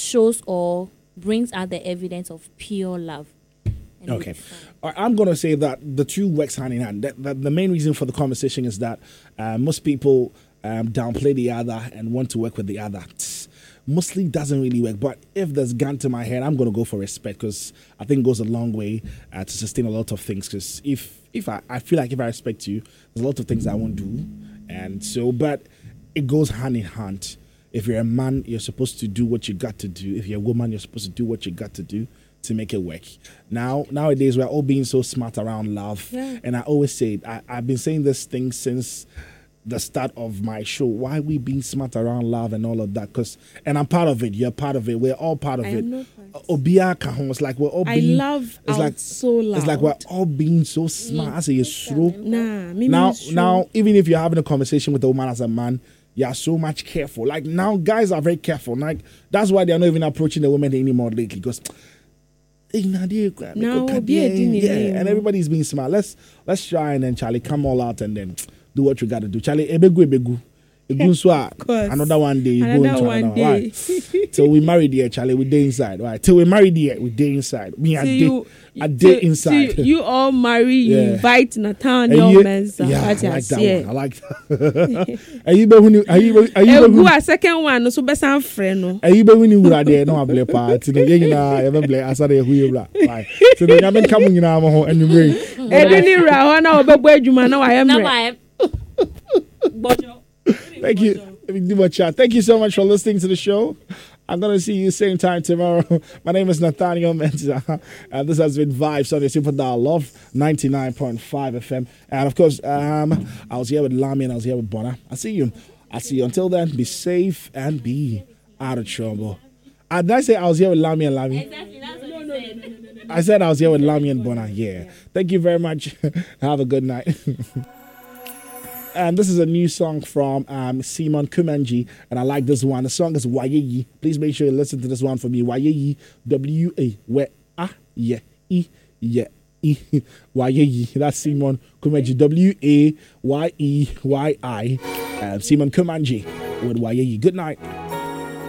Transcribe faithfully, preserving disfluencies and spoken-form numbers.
shows or brings out the evidence of pure love. And okay. I'm going to say that the two works hand in hand. That, that the main reason for the conversation is that uh, most people um, downplay the other and want to work with the other. Mostly doesn't really work. But if there's gun to my head, I'm going to go for respect because I think it goes a long way uh, to sustain a lot of things. Because if, if I, I feel like if I respect you, there's a lot of things I won't do. And so, but it goes hand in hand. If you're a man, you're supposed to do what you got to do. If you're a woman, you're supposed to do what you got to do to make it work. Now, nowadays, we're all being so smart around love. Yeah. And I always say, I, I've been saying this thing since the start of my show. Why are we being smart around love and all of that? Because, and I'm part of it. You're part of it. We're all part of I it. am not part. Obia Kahon, it's like we're all I being. love it's out like so loud. It's like we're all being so smart. I say you're slow. Nah, me Now, me now, even if you're having a conversation with a woman as a man, you are so much careful. Like now, guys are very careful. Like that's why they're not even approaching the women anymore lately. Because Now, yeah, be a dinner, yeah, you and know. everybody's being smart. Let's let's try and then Charlie come all out and then do what you got to do. Charlie, ebegu ebegu. course. Another one day, you go Another into one another day. one. Right. Till we married here, Charlie, we day inside. Right. Till we married here, we day inside. Me, I See day, you- I day see- inside. see you all marry, you Yeah. invite And Nathaniel you- Mensa. yeah, I What you like that say. one. I like that. Are you be when are you are you Egu a second one, no so be san friend no. are you be when you were there? No, I play part. To the you know, I ever play. I said who you bla. Right. So the gamen come you know, mo and you bring. Edu ni ra ho na obegbo adwuma na wa Now yemre. I Bojo. Thank you. Thank you so much for listening to the show. I'm going to see you same time tomorrow. My name is Nathaniel Mensa. And this has been Vibes on the Super Dial Love ninety-nine point five F M. And of course, um, I was here with Lami and I was here with Bona. I'll see you. I'll see you. Until then, be safe and be out of trouble. Uh, did I say I was here with Lami and Lami? Exactly, that's what you said. I said I was here with Lami and Bona. Yeah. Thank you very much. Have a good night. And this is a new song from um, Simon Kumanji, and I like this one. The song is Wayeyi. Please make sure you listen to this one for me. Wayeyi, W A W A Y E Y E Wayeyi. That's Simon Kumanji, W A Y E Y I. Um, Simon Kumanji with Wayeyi. Good night.